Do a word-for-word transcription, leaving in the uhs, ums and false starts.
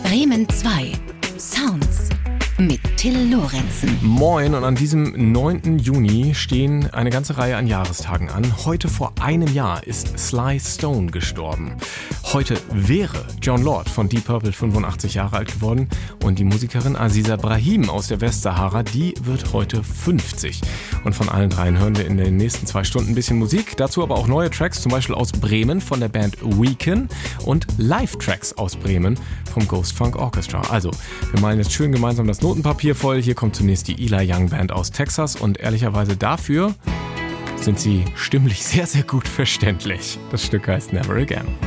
Bremen zwei. Sounds mit Till Lorenzen. Moin, und an diesem neunten Juni stehen eine ganze Reihe an Jahrestagen an. Heute vor einem Jahr ist Sly Stone gestorben. Heute wäre Jon Lord von Deep Purple fünfundachtzig Jahre alt geworden und die Musikerin Aziza Brahim aus der Westsahara, die wird heute fünfzig. Und von allen dreien hören wir in den nächsten zwei Stunden ein bisschen Musik, dazu aber auch neue Tracks, zum Beispiel aus Bremen von der Band Weekend und Live-Tracks aus Bremen vom Ghost Funk Orchestra. Also, wir malen jetzt schön gemeinsam das Notenpapier voll. Hier kommt zunächst die Eli Young Band aus Texas und ehrlicherweise dafür sind sie stimmlich sehr, sehr gut verständlich. Das Stück heißt Never Again.